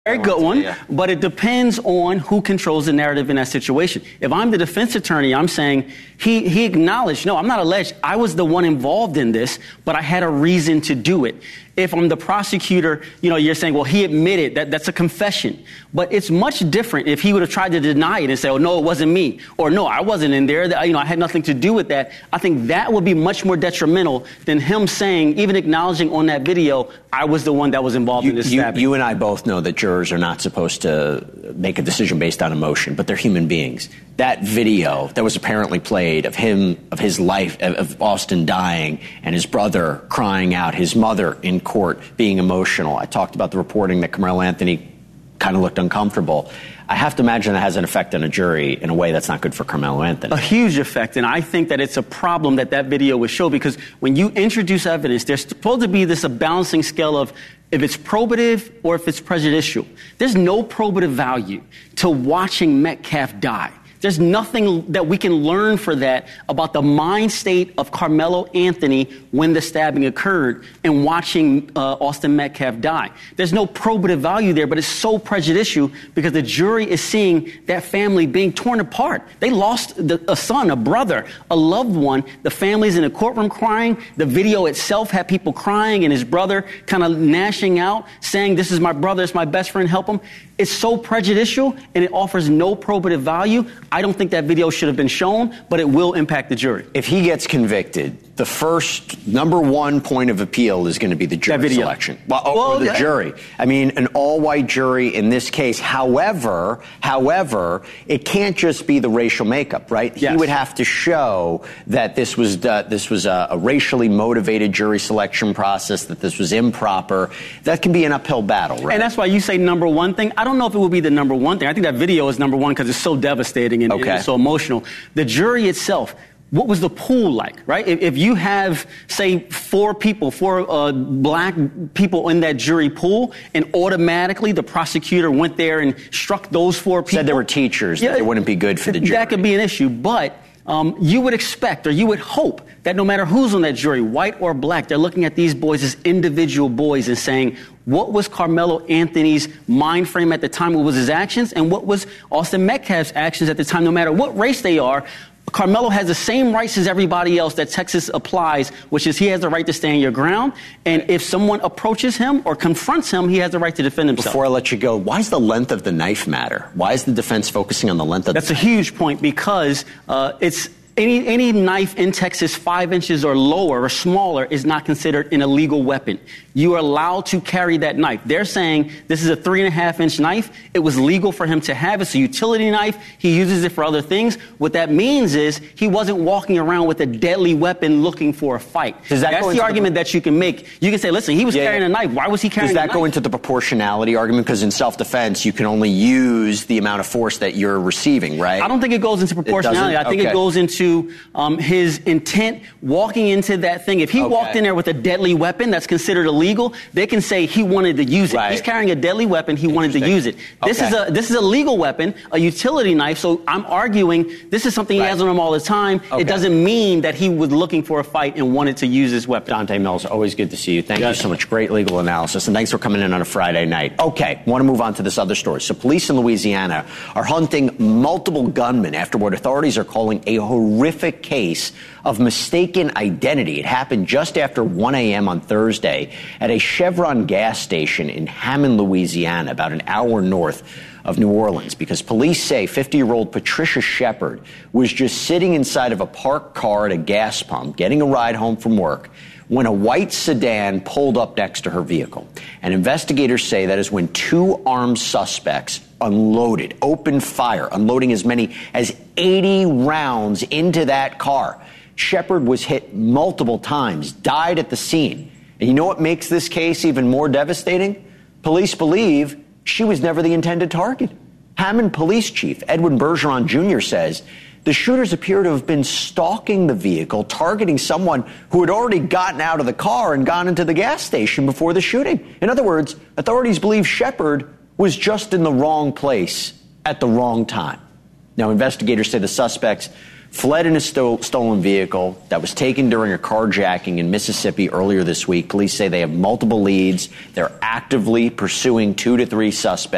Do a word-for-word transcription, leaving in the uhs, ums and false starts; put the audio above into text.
Very good one, but it depends on who controls the narrative in that situation. If I'm the defense attorney, I'm saying he, he acknowledged, no, I'm not alleged. I was the one involved in this, but I had a reason to do it. If I'm the prosecutor, you know, you're saying, well, he admitted that that's a confession. But it's much different if he would have tried to deny it and say, oh, no, it wasn't me. Or no, I wasn't in there. You know, I had nothing to do with that. I think that would be much more detrimental than him saying, even acknowledging on that video, I was the one that was involved you, in this you, stabbing. You and I both know that jurors are not supposed to make a decision based on emotion, but they're human beings. That video that was apparently played of him, of his life, of Austin dying, and his brother crying out, his mother in court being emotional. I talked about the reporting that Carmelo Anthony kind of looked uncomfortable. I have to imagine that has an effect on a jury in a way that's not good for Carmelo Anthony. A huge effect, and I think that it's a problem that that video would show, because when you introduce evidence, there's supposed to be this a balancing scale of if it's probative or if it's prejudicial. There's no probative value to watching Metcalf die. There's nothing that we can learn for that about the mind state of Carmelo Anthony when the stabbing occurred and watching uh, Austin Metcalf die. There's no probative value there, but it's so prejudicial because the jury is seeing that family being torn apart. They lost the, a son, a brother, a loved one. The family's in the courtroom crying. The video itself had people crying and his brother kind of gnashing out, saying, this is my brother, it's my best friend, help him. It's so prejudicial and it offers no probative value. I don't think that video should have been shown, but it will impact the jury. If he gets convicted, the first number one point of appeal is going to be the jury selection. Well, well or the yeah. jury. I mean, an all-white jury in this case. However, however, it can't just be the racial makeup, right? Yes. He would have to show that this was uh, this was a, a racially motivated jury selection process, that this was improper. That can be an uphill battle, right? And that's why you say number one thing. I don't know if it will be the number one thing. I think that video is number one because it's so devastating and, okay. and it's so emotional. The jury itself, what was the pool like, right? If, if you have, say, four people, four uh, black people in that jury pool, and automatically the prosecutor went there and struck those four people. Said there were teachers, yeah, that it wouldn't be good for the jury. That could be an issue, but um, you would expect or you would hope that no matter who's on that jury, white or black, they're looking at these boys as individual boys and saying, what was Carmelo Anthony's mind frame at the time? What was his actions? And what was Austin Metcalf's actions at the time? No matter what race they are, Carmelo has the same rights as everybody else that Texas applies, which is he has the right to stand your ground. And if someone approaches him or confronts him, he has the right to defend himself. Before I let you go, why does the length of the knife matter? Why is the defense focusing on the length of the knife? That's a huge point because uh, it's Any any knife in Texas five inches or lower or smaller is not considered an illegal weapon. You are allowed to carry that knife. They're saying this is a three and a half inch knife. It was legal for him to have. It's a utility knife. He uses it for other things. What that means is he wasn't walking around with a deadly weapon looking for a fight. Does that That's go the into argument the... that you can make. You can say, listen, he was yeah, carrying yeah. a knife. Why was he carrying a knife? Does that go into the proportionality argument? Because in self-defense, you can only use the amount of force that you're receiving, right? I don't think it goes into proportionality. I think okay. it goes into um, his intent walking into that thing. If he okay. walked in there with a deadly weapon that's considered illegal, they can say he wanted to use it. Right. He's carrying a deadly weapon. He wanted to use it. This okay. is a this is a legal weapon, a utility knife. So I'm arguing this is something right. he has on him all the time. Okay. It doesn't mean that he was looking for a fight and wanted to use this weapon. Dante Mills, always good to see you. Thank yes. you so much. Great legal analysis. And thanks for coming in on a Friday night. Okay, want to move on to this other story. So police in Louisiana are hunting multiple gunmen after what authorities are calling a horrific case of mistaken identity. It happened just after one a.m. on Thursday at a Chevron gas station in Hammond, Louisiana, about an hour north of New Orleans, because police say fifty-year-old Patricia Shepard was just sitting inside of a parked car at a gas pump, getting a ride home from work, when a white sedan pulled up next to her vehicle. And investigators say that is when two armed suspects unloaded, opened fire, unloading as many as eighty rounds into that car. Shepard was hit multiple times, died at the scene. And you know what makes this case even more devastating? Police believe she was never the intended target. Hammond Police Chief Edwin Bergeron Junior says the shooters appear to have been stalking the vehicle, targeting someone who had already gotten out of the car and gone into the gas station before the shooting. In other words, authorities believe Shepard was just in the wrong place at the wrong time. Now, investigators say the suspects fled in a sto- stolen vehicle that was taken during a carjacking in Mississippi earlier this week. Police say they have multiple leads. They're actively pursuing two to three suspects.